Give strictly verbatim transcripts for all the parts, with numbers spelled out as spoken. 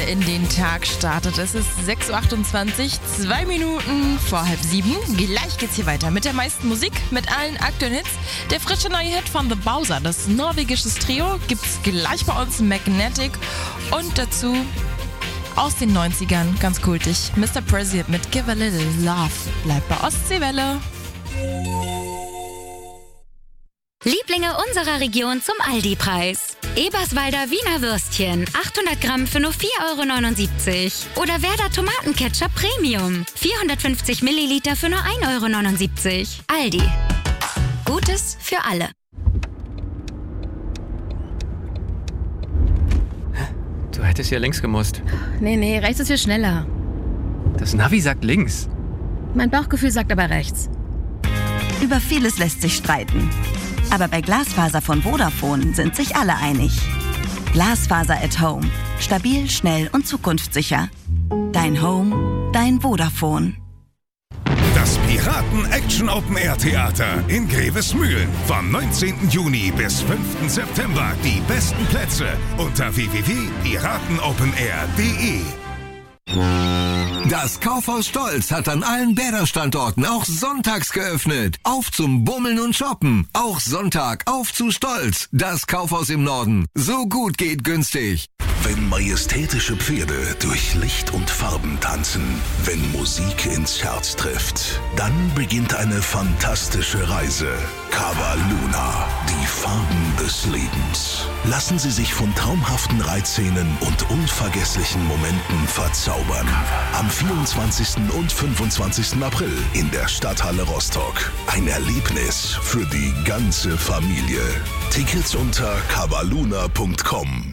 in den Tag startet. Es ist sechs Uhr achtundzwanzig, zwei Minuten vor halb sieben. Gleich geht's hier weiter mit der meisten Musik, mit allen aktuellen Hits. Der frische neue Hit von The Bowser, das norwegische Trio, gibt's gleich bei uns Magnetic. Und dazu aus den neunzigern, ganz kultig, Mister President mit Give a Little Love. Bleibt bei Ostseewelle. Lieblinge unserer Region zum Aldi-Preis. Eberswalder Wiener Würstchen, achthundert Gramm für nur vier Euro neunundsiebzig. Oder Werder Tomatenketchup Premium, vierhundertfünfzig Milliliter für nur ein Euro neunundsiebzig. Aldi. Gutes für alle. Du hättest ja links gemusst. Nee, nee, rechts ist viel schneller. Das Navi sagt links. Mein Bauchgefühl sagt aber rechts. Über vieles lässt sich streiten. Aber bei Glasfaser von Vodafone sind sich alle einig. Glasfaser at Home. Stabil, schnell und zukunftssicher. Dein Home, dein Vodafone. Das Piraten-Action-Open-Air-Theater in Grevesmühlen. Vom neunzehnten Juni bis fünften September. Die besten Plätze unter w w w punkt piratenopenair punkt de. Das Kaufhaus Stolz hat an allen Bäder-Standorten auch sonntags geöffnet. Auf zum Bummeln und Shoppen. Auch Sonntag auf zu Stolz. Das Kaufhaus im Norden. So gut geht günstig. Wenn majestätische Pferde durch Licht und Farben tanzen, wenn Musik ins Herz trifft, dann beginnt eine fantastische Reise. Cava Luna, die Farben des Lebens. Lassen Sie sich von traumhaften Reitszenen und unvergesslichen Momenten verzaubern. Am vierundzwanzigsten und fünfundzwanzigsten April in der Stadthalle Rostock. Ein Erlebnis für die ganze Familie. Tickets unter cavaluna punkt com.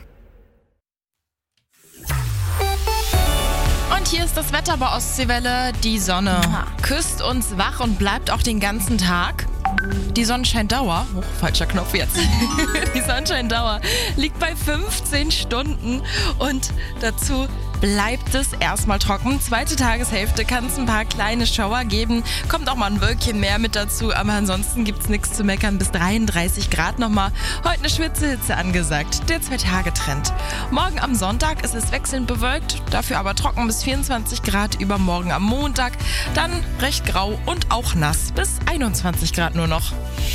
Und hier ist das Wetter bei Ostseewelle. Die Sonne küsst uns wach und bleibt auch den ganzen Tag. Die Sonnenscheindauer, oh, falscher Knopf jetzt, die Sonnenscheindauer liegt bei fünfzehn Stunden und dazu bleibt es erstmal trocken. Zweite Tageshälfte kann es ein paar kleine Schauer geben, kommt auch mal ein Wölkchen mehr mit dazu, aber ansonsten gibt es nichts zu meckern, bis dreiunddreißig Grad nochmal. Heute eine Schwitzehitze angesagt, der Zwei-Tage-Trend. Morgen am Sonntag ist es wechselnd bewölkt, dafür aber trocken bis vierundzwanzig Grad, übermorgen am Montag dann recht grau und auch nass bis einundzwanzig Grad nur noch.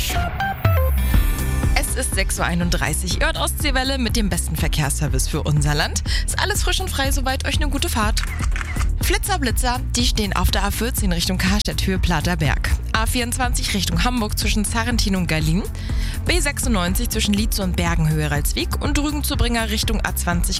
Es ist sechs Uhr einunddreißig. Ihr hört Ostseewelle mit dem besten Verkehrsservice für unser Land. Ist alles frisch und frei, soweit euch eine gute Fahrt. Flitzer, Blitzer, die stehen auf der A vierzehn Richtung Karstedt, Höhe Platerberg. A vierundzwanzig Richtung Hamburg zwischen Sarrentin und Gallien. B sechsundneunzig zwischen Lietze und Bergen, Höhe Ralswiek. Und Rügen zu Bringer Richtung A zwanzig